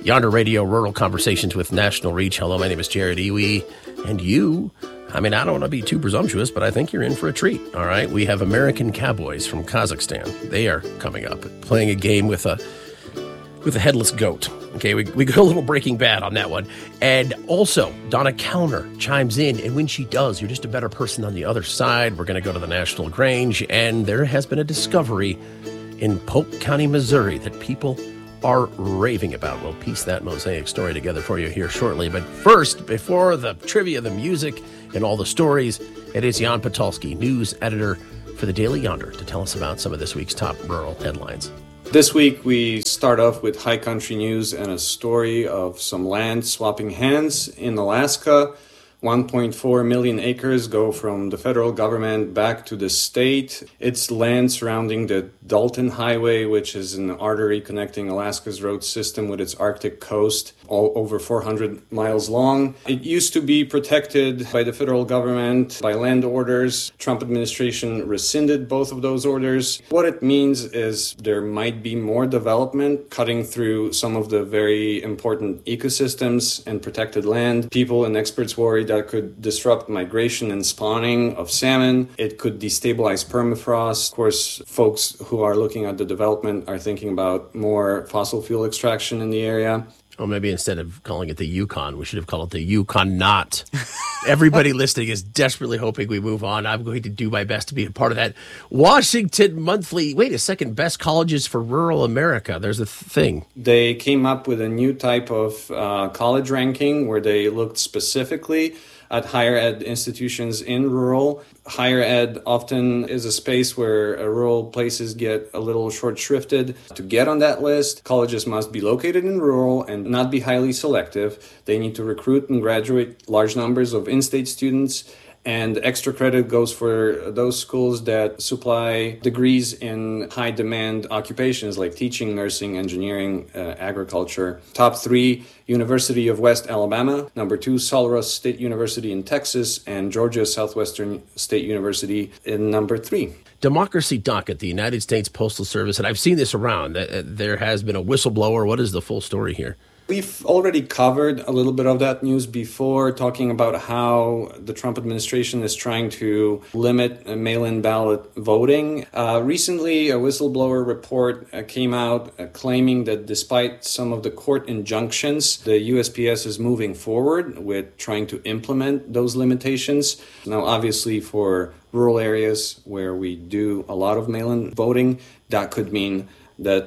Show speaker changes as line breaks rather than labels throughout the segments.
Yonder Radio, Rural Conversations with National Reach. Hello, my name is Jared Iwi, and you, I don't want to be too presumptuous, but I think you're in for a treat, all right? We have American Cowboys from Kazakhstan. They are coming up, playing a game with a headless goat. Okay, we go a little Breaking Bad on that one. And also, Donna Kellner chimes in, and when she does, you're just a better person on the other side. We're going to go to the National Grange, and there has been a discovery in Polk County, Missouri, that people are raving about. We'll piece that mosaic story together for you here shortly. But first, before the trivia, the music, and all the stories, it is Jan Potulsky, news editor for the Daily Yonder, to tell us about some of this week's top rural headlines.
This week, we start off with high country news and a story of some land swapping hands in Alaska. 1.4 million acres go from the federal government back to the state. It's land surrounding the Dalton Highway, which is an artery connecting Alaska's road system with its Arctic coast, all over 400 miles long. It used to be protected by the federal government by land orders. Trump administration rescinded both of those orders. What it means is there might be more development cutting through some of the very important ecosystems and protected land. People and experts worry that could disrupt migration and spawning of salmon. It could destabilize permafrost. Of course, folks who are looking at the development are thinking about more fossil fuel extraction in the area.
Or maybe instead of calling it the Yukon, we should have called it the Yukon Not. Everybody listening is desperately hoping we move on. I'm going to do my best to be a part of that. Washington Monthly, wait a second, best colleges for rural America. There's a thing.
They came up with a new type of college ranking where they looked specifically at higher ed institutions in rural. Higher ed often is a space where rural places get a little short shrifted. To get on that list, colleges must be located in rural and not be highly selective. They need to recruit and graduate large numbers of in-state students. And extra credit goes for those schools that supply degrees in high-demand occupations like teaching, nursing, engineering, agriculture. Top 3, University of West Alabama. Number 2, Sul Ross State University in Texas. And Georgia Southwestern State University in number 3.
Democracy Docket, the United States Postal Service, and I've seen this around. There has been a whistleblower. What is the full story here?
We've already covered a little bit of that news before, talking about how the Trump administration is trying to limit mail-in ballot voting. Recently, a whistleblower report came out claiming that despite some of the court injunctions, the USPS is moving forward with trying to implement those limitations. Now, obviously, for rural areas where we do a lot of mail-in voting, that could mean that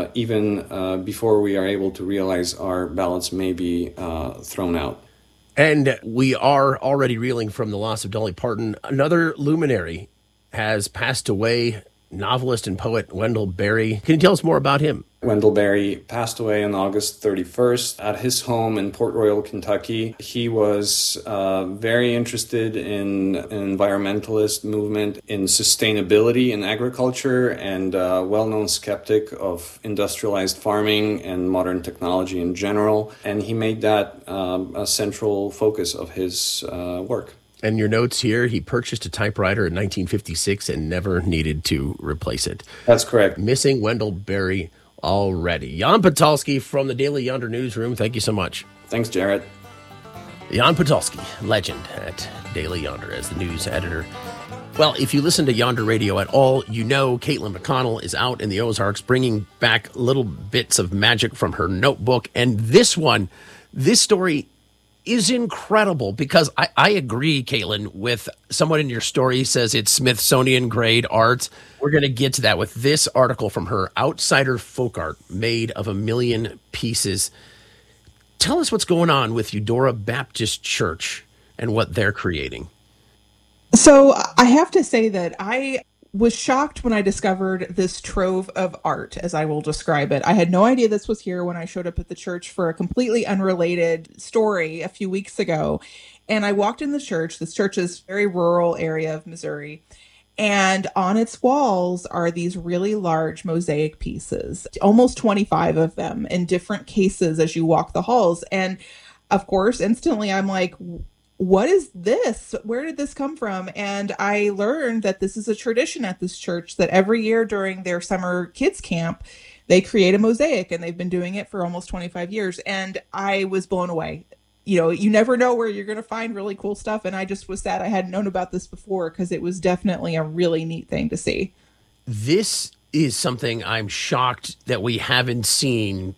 even before we are able to realize our ballots may be thrown out.
And we are already reeling from the loss of Dolly Parton. Another luminary has passed away, novelist and poet Wendell Berry. Can you tell us more about him?
Wendell Berry passed away on August 31st at his home in Port Royal, Kentucky. He was very interested in an environmentalist movement, in sustainability in agriculture, and a well-known skeptic of industrialized farming and modern technology in general. And he made that a central focus of his work.
And your notes here, he purchased a typewriter in 1956 and never needed to replace it.
That's correct.
Missing Wendell Berry already. Jan Potulsky from the Daily Yonder newsroom. Thank you so much.
Thanks, Jared.
Jan Potulsky, legend at Daily Yonder as the news editor. Well, if you listen to Yonder Radio at all, you know Caitlin McConnell is out in the Ozarks bringing back little bits of magic from her notebook. And this story is incredible because I agree, Caitlin, with someone in your story says it's Smithsonian grade art. We're going to get to that with this article from her, Outsider Folk Art, made of 1 million pieces. Tell us what's going on with Eudora Baptist Church and what they're creating.
So I have to say that I was shocked when I discovered this trove of art, as I will describe it. I had no idea this was here when I showed up at the church for a completely unrelated story a few weeks ago. And I walked in the church. This church is a very rural area of Missouri. And on its walls are these really large mosaic pieces, almost 25 of them in different cases as you walk the halls. And of course, instantly I'm like, what is this? Where did this come from? And I learned that this is a tradition at this church that every year during their summer kids camp, they create a mosaic, and they've been doing it for almost 25 years. And I was blown away. You never know where you're going to find really cool stuff. And I just was sad I hadn't known about this before, because it was definitely a really neat thing to see.
This is something I'm shocked that we haven't seen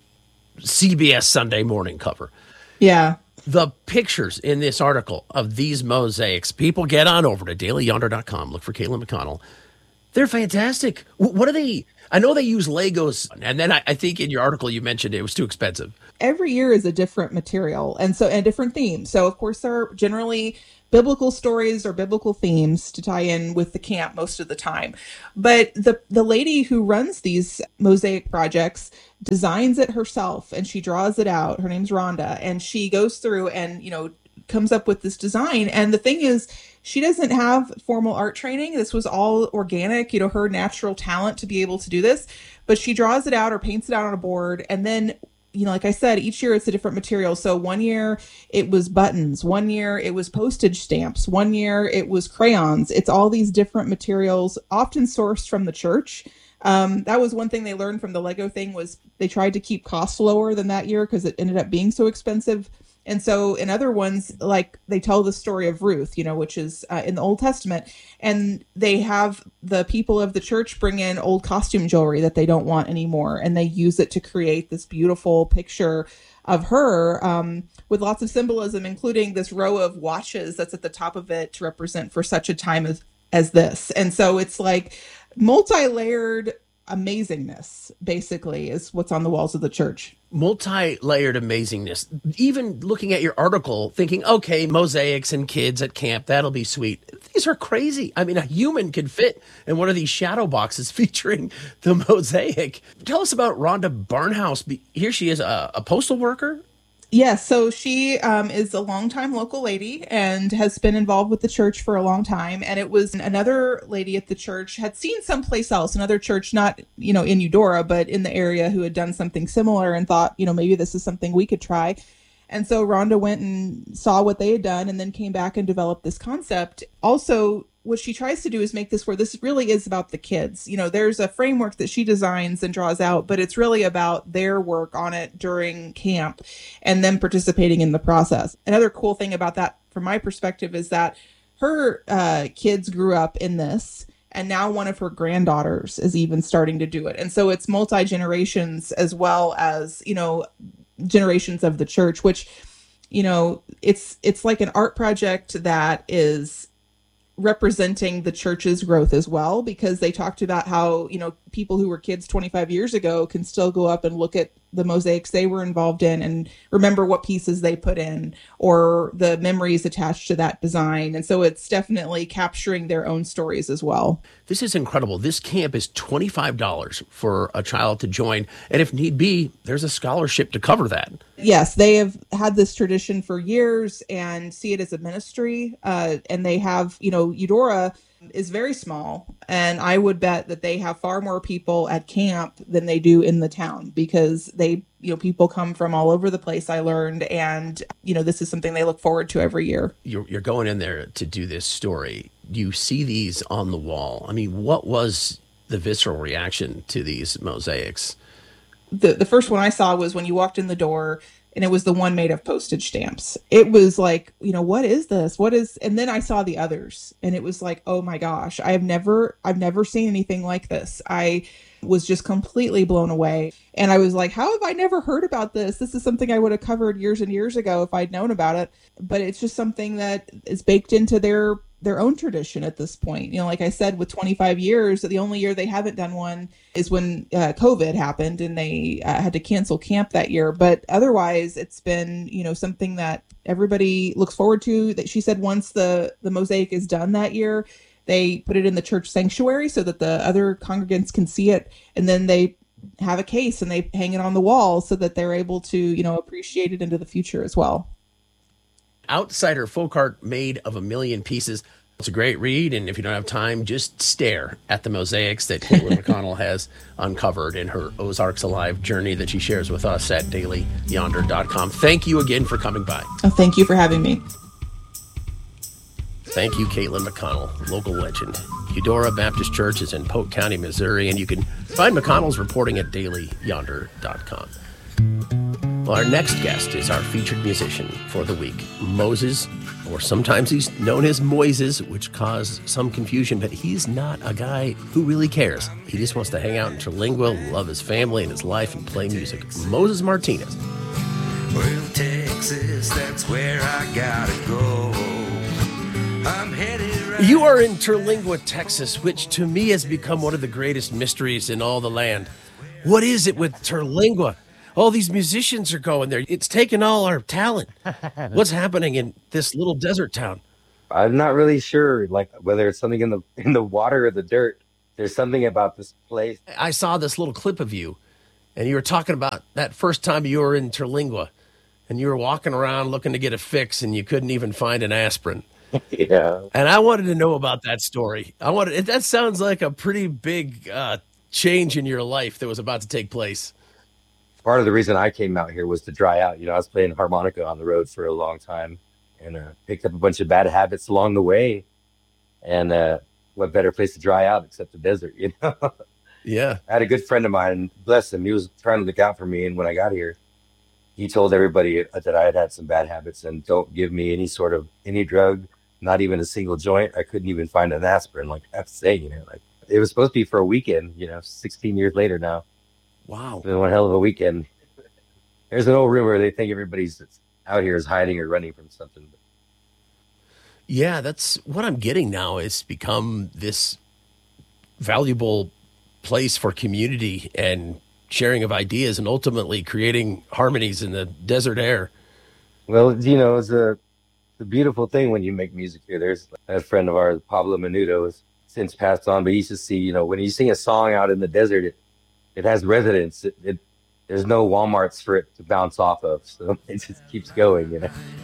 CBS Sunday Morning cover.
Yeah.
The pictures in this article of these mosaics, people get on over to dailyyonder.com, look for Caitlin McConnell. They're fantastic. What are they? I know they use Legos, and then I think in your article you mentioned it was too expensive.
Every year is a different material and different themes. So of course there are generally biblical stories or biblical themes to tie in with the camp most of the time. But the lady who runs these mosaic projects designs it herself, and she draws it out. Her name's Rhonda, and she goes through and, comes up with this design. And the thing is, she doesn't have formal art training. This was all organic, her natural talent to be able to do this. But she draws it out or paints it out on a board. And then, like I said, each year it's a different material. So one year it was buttons. One year it was postage stamps. One year it was crayons. It's all these different materials, often sourced from the church. That was one thing they learned from the Lego thing, was they tried to keep costs lower than that year because it ended up being so expensive. And so in other ones, like they tell the story of Ruth, which is in the Old Testament, and they have the people of the church bring in old costume jewelry that they don't want anymore, and they use it to create this beautiful picture of her with lots of symbolism, including this row of watches that's at the top of it to represent for such a time as this. And so it's like multi-layered amazingness, basically, is what's on the walls of the church.
Multi-layered amazingness. Even looking at your article, thinking, okay, mosaics and kids at camp, that'll be sweet. These are crazy. I mean, a human could fit in one of these shadow boxes featuring the mosaic. Tell us about Rhonda Barnhouse. Here she is, a postal worker.
Yes, so she is a longtime local lady and has been involved with the church for a long time. And it was another lady at the church, had seen someplace else, another church, not, in Eudora, but in the area, who had done something similar and thought, maybe this is something we could try. And so Rhonda went and saw what they had done and then came back and developed this concept. Also, what she tries to do is make this where this really is about the kids. There's a framework that she designs and draws out, but it's really about their work on it during camp and them participating in the process. Another cool thing about that, from my perspective, is that her kids grew up in this, and now one of her granddaughters is even starting to do it. And so it's multi-generations as well as, generations of the church, which, it's like an art project that is representing the church's growth as well, because they talked about how, people who were kids 25 years ago can still go up and look at the mosaics they were involved in and remember what pieces they put in or the memories attached to that design. And so it's definitely capturing their own stories as well.
This is incredible. This camp is $25 for a child to join. And if need be, there's a scholarship to cover that.
Yes, they have had this tradition for years and see it as a ministry. And they have, Eudora is very small, and I would bet that they have far more people at camp than they do in the town, because they, people come from all over the place, I learned, and, this is something they look forward to every year.
You're going in there to do this story. You see these on the wall. I mean, what was the visceral reaction to these mosaics?
The first one I saw was when you walked in the door, and it was the one made of postage stamps. It was like, what is this? And then I saw the others, and it was like, oh my gosh, I've never seen anything like this. I was just completely blown away. And I was like, how have I never heard about this? This is something I would have covered years and years ago if I'd known about it. But it's just something that is baked into their own tradition at this point. Like I said, with 25 years, the only year they haven't done one is when COVID happened and they had to cancel camp that year. But otherwise, it's been, something that everybody looks forward to. That she said once the mosaic is done that year, they put it in the church sanctuary so that the other congregants can see it. And then they have a case and they hang it on the wall so that they're able to, appreciate it into the future as well.
Outsider Folk Art Made of a Million Pieces. It's a great read, and if you don't have time, just stare at the mosaics that Caitlin McConnell has uncovered in her Ozarks Alive journey that she shares with us at dailyyonder.com. Thank you again for coming by.
Oh, thank you for having me.
Thank you, Caitlin McConnell, local legend. Eudora Baptist Church is in Polk County, Missouri, and you can find McConnell's reporting at dailyyonder.com. Well, our next guest is our featured musician for the week, Moses, or sometimes he's known as Moises, which caused some confusion, but he's not a guy who really cares. He just wants to hang out in Terlingua, love his family and his life, and play music. Moses Martinez.
Well, Texas, that's where I gotta go. I'm headed right.
You are in Terlingua, Texas, which to me has become one of the greatest mysteries in all the land. What is it with Terlingua? All these musicians are going there. It's taken all our talent. What's happening in this little desert town?
I'm not really sure, like whether it's something in the water or the dirt. There's something about this place.
I saw this little clip of you, and you were talking about that first time you were in Terlingua, and you were walking around looking to get a fix, and you couldn't even find an aspirin.
Yeah.
And I wanted to know about that story. That sounds like a pretty big change in your life that was about to take place.
Part of the reason I came out here was to dry out. I was playing harmonica on the road for a long time and picked up a bunch of bad habits along the way. And what better place to dry out except the desert,
Yeah.
I had a good friend of mine, bless him, he was trying to look out for me. And when I got here, he told everybody that I had some bad habits and don't give me any drug, not even a single joint. I couldn't even find an aspirin. Like, I have to say, like it was supposed to be for a weekend, 16 years later now.
Wow.
It's been one hell of a weekend. There's an old rumor they think everybody's out here is hiding or running from something.
Yeah, that's what I'm getting now. It's become this valuable place for community and sharing of ideas and ultimately creating harmonies in the desert air.
Well, it's a beautiful thing when you make music here. There's a friend of ours, Pablo Menudo, has since passed on, but he used to see, when you sing a song out in the desert, it has resonance. There's no Walmarts for it to bounce off of, so it just keeps going.